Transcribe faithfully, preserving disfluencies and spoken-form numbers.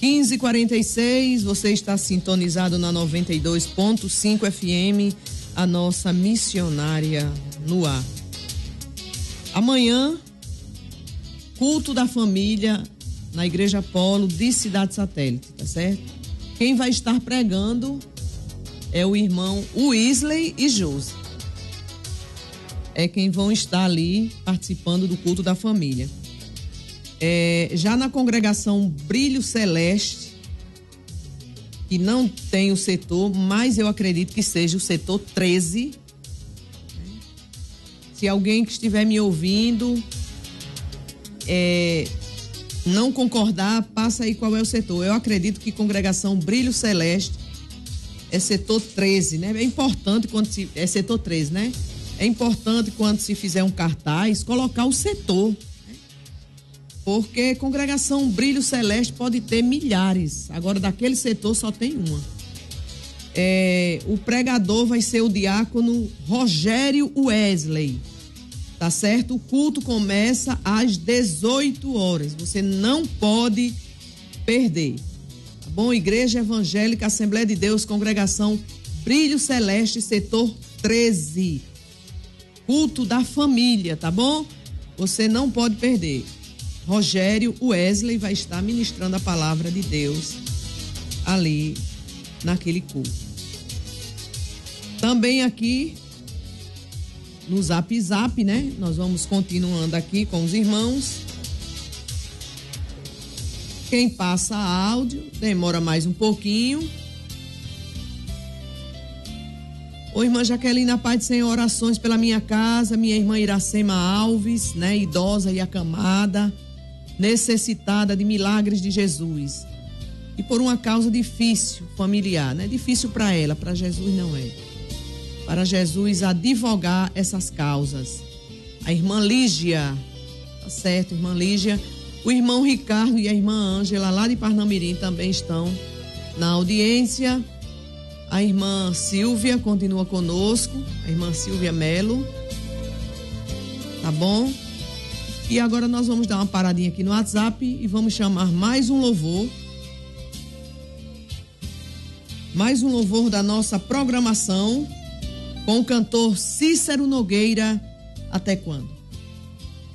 quinze e quarenta e seis, você está sintonizado na noventa e dois ponto cinco F M, a nossa missionária no ar. Amanhã, culto da família na Igreja Apolo de Cidade Satélite, tá certo? Quem vai estar pregando é o irmão Wesley e Josi. É quem vão estar ali participando do culto da família. É, já na congregação Brilho Celeste, que não tem o setor, mas eu acredito que seja o setor treze. Se alguém que estiver me ouvindo é, não concordar, passa aí qual é o setor. Eu acredito que congregação Brilho Celeste é setor treze, né? É importante quando se... É setor treze, né? É importante quando se fizer um cartaz, colocar o setor. Porque congregação Brilho Celeste pode ter milhares. Agora, daquele setor só tem uma. É, o pregador vai ser o diácono Rogério Wesley. Tá certo? O culto começa às dezoito horas. Você não pode perder. Tá bom? Igreja Evangélica Assembleia de Deus, congregação Brilho Celeste, setor treze. Culto da família, tá bom? Você não pode perder. Rogério Wesley vai estar ministrando a palavra de Deus ali naquele culto. Também aqui no Zap Zap, né? Nós vamos continuando aqui com os irmãos. Quem passa áudio demora mais um pouquinho. Ô, irmã Jaqueline, a paz do Senhor, orações pela minha casa, minha irmã Iracema Alves, né? Idosa e acamada, necessitada de milagres de Jesus. E por uma causa difícil, familiar, né? Difícil para ela, para Jesus não é. Para Jesus advogar essas causas. A irmã Lígia, tá certo, irmã Lígia. O irmão Ricardo e a irmã Ângela, lá de Parnamirim, também estão na audiência. A irmã Silvia continua conosco, a irmã Silvia Melo. Tá bom? E agora nós vamos dar uma paradinha aqui no WhatsApp e vamos chamar mais um louvor. Mais um louvor da nossa programação com o cantor Cícero Nogueira. Até quando?